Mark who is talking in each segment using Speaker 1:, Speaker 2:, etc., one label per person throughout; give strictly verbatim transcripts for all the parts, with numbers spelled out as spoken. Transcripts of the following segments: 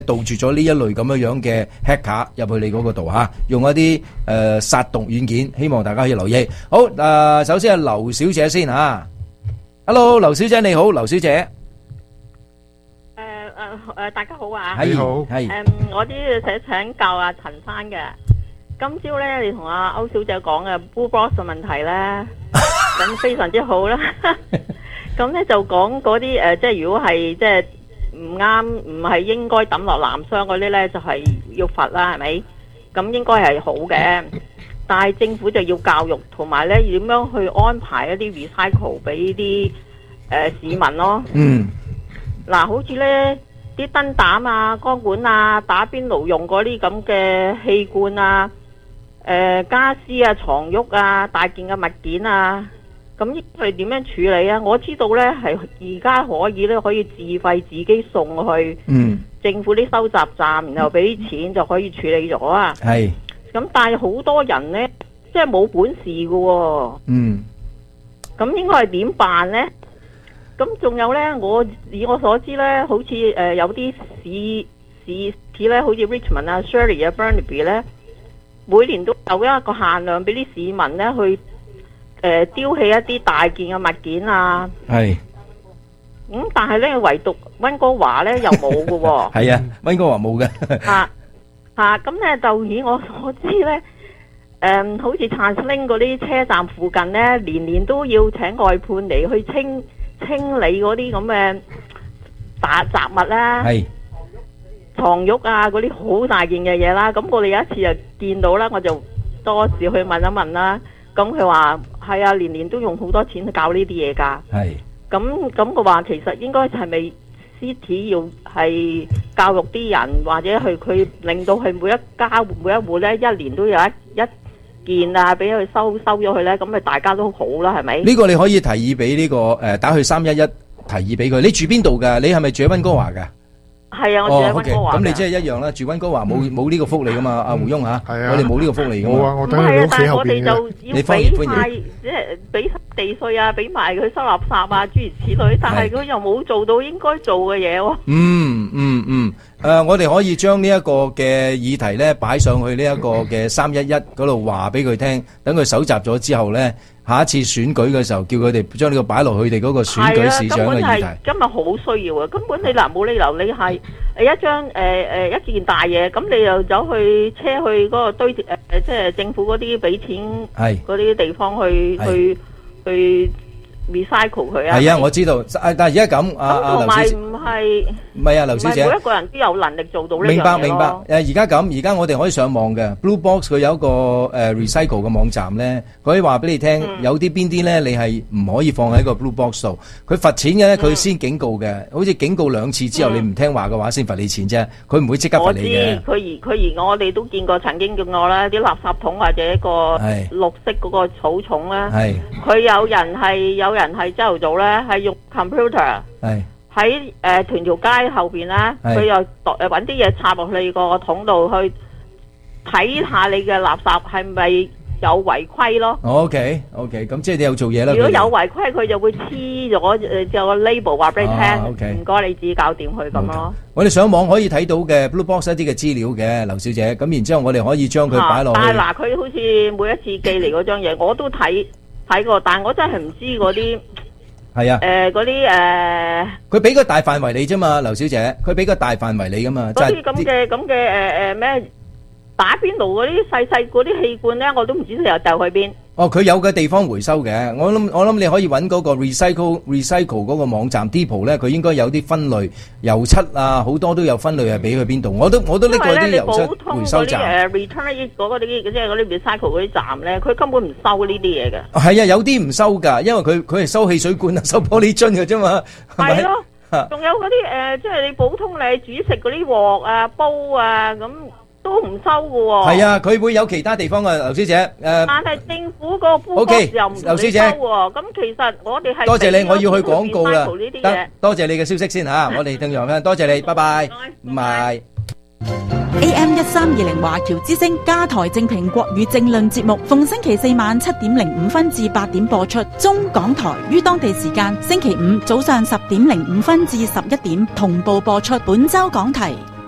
Speaker 1: 杜絕咗呢一類咁樣樣嘅 hacker 入去你嗰個度嚇，用一啲誒、呃、殺毒軟件，希望大家可以留意。好誒、呃，首先係劉小姐先嚇。Hello， 劉小姐你好，劉小姐。
Speaker 2: 誒誒誒，大家好啊！
Speaker 1: 你好，係。
Speaker 2: 誒，我啲想請教阿陳生嘅。今朝咧，你同阿歐小姐講嘅 Blue Box 嘅問題咧，咁非常之好啦。咁咧就講嗰啲誒，即係如果係即係唔啱，唔係應該抌落藍箱嗰啲咧，就係要罰啦，係咪？咁應該係好嘅，但係政府就要教育，同埋咧點樣去安排一啲 recycle 俾啲誒市民咯。
Speaker 1: 嗯。
Speaker 2: 嗱，好似咧啲燈膽啊、光管啊、打邊爐用嗰啲咁嘅氣罐啊、誒家私啊、床褥啊、大件嘅物件啊，咁應該係點樣處理啊？我知道咧係而家可以咧可以自費自己送去政府啲收集站，然後俾啲錢就可以處理咗啊。係。咁但係好多人咧，即係冇本事㗎喎。嗯。咁應該係點辦咧？咁仲有咧，我以我所知咧，好似誒、呃、有啲市市市咧，好似 Richmond 啊、Shirley 啊、Burnaby 咧，每年都有一個限量俾啲市民咧去誒、呃、丟棄一啲大件嘅物件啊。係。咁、嗯、但係咧，唯獨溫哥華咧又冇嘅喎。係啊，溫哥華冇嘅。嚇嚇，咁咧就以我所知咧，誒、呃、好似 Transling 嗰啲車站附近咧，年年都要請外判嚟去清。清理嗰啲咁嘅大雜物啦，係床褥啊，嗰啲好大件嘅嘢啦。咁我哋有一次就見到啦，我就多時去問一問啦。咁佢話係啊，年年都用好多錢去搞呢啲嘢㗎。係咁咁，佢話其實應該係咪 City 要係教育啲人，或者去佢令到佢每一家每一戶咧，一年都有一一件啊，俾佢收收咗佢咧，咁咪大家都好啦，係咪？呢個你可以提議俾呢個誒打去三一一提議俾佢。你住邊度㗎？你係咪住喺溫哥華㗎？係啊，我住喺溫哥華。咁你即係一樣啦，住溫哥華冇冇呢個福利㗎嘛？阿胡翁嚇，我哋冇呢個福利㗎嘛。冇啊，我等喺屋企後邊嘅。你歡迎歡迎。即係俾地稅啊，俾埋佢收垃圾啊，諸如此類。但係佢又冇做到應該做嘅嘢喎。嗯嗯嗯。誒、呃，我哋可以將呢一個嘅議題咧擺上去呢一個嘅三一一嗰度話俾佢聽，等佢搜集咗之後咧，下一次選舉嘅時候，叫佢哋將呢個擺落佢哋嗰個選舉市長嘅議題。今日好需要啊！根本你嗱冇理由你係誒一張誒誒、呃、一件大嘢，咁你又走去車去嗰個堆誒、呃、即係政府嗰啲俾錢嗰啲地方去去去 recycle 佢啊！係啊，我知道，但係而家咁啊啊劉小姐。係唔係啊，劉小姐？每一個人都有能力做到呢樣嘢咯。明白明白。誒，而家咁，而家我哋可以上網嘅 Blue Box，佢有一個誒 recycle 嘅網站咧，佢可以話俾你聽，有啲邊啲咧，你係唔可以放喺個 Blue Box 度。佢罰錢嘅咧，佢先警告嘅，好似警告兩次之後，你唔聽話嘅話，先罰你錢啫。佢唔會即刻罰你嘅。我知，佢而佢而我哋都見過，曾經見過啦，啲垃圾桶或者一個綠色嗰個草叢咧，佢有人係有人係朝頭早咧係用 computer。係。喺誒屯條街後邊咧，佢又度誒揾啲嘢插落你個桶度去睇下你嘅垃圾係咪有違規咯。OK OK，咁即係你有做嘢啦。如果有違規，佢就會黐咗誒有個 label 話俾你聽，唔該你自己搞掂佢咁咯。我哋上網可以睇到嘅 Blue Box 一啲嘅資料嘅，劉小姐。咁然之後我哋可以將佢擺落去。但係嗱，佢好似每一次寄嚟嗰張嘢，我都睇睇過，但係我真係唔知嗰啲。係啊，誒嗰啲誒，佢俾個大範圍你啫嘛，劉小姐，佢俾個大範圍你噶嘛，嗰啲咁嘅咁嘅誒誒咩打邊爐嗰啲細細嗰啲氣罐咧，我都唔知佢又掉去邊。哦，佢有個地方回收嘅，我諗我諗你可以揾嗰個 recycle recycle 嗰個網站 Depot 咧，佢應該有啲分類油漆啊，好多都有分類係俾佢邊度。我都我都拎過啲油漆回收站。誒 return 嗰個啲即係嗰啲 recycle 嗰啲站咧，佢根本唔收呢啲嘢嘅。係啊，有啲唔收㗎，因為佢佢係收汽水罐啊，收玻璃樽嘅啫嘛。係咯，仲有嗰啲誒，即係你普通你煮食嗰啲鑊啊、煲啊咁。都唔收嘅喎。係啊，佢會有其他地方嘅，劉小姐。誒，但係政府個 Blue Box又唔同你收喎。咁其實我哋係多謝你，我要去廣告啦。得，多謝你嘅消息先嚇，我哋聽眾聽，多謝你，拜拜。唔係。A M 一三二零華僑之聲加台正評國語政論節目，逢星期四晚七點零五分至八點播出。中港台於當地時間星期五早上十點零五分至十一點同步播出。本周講題。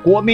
Speaker 3: 國民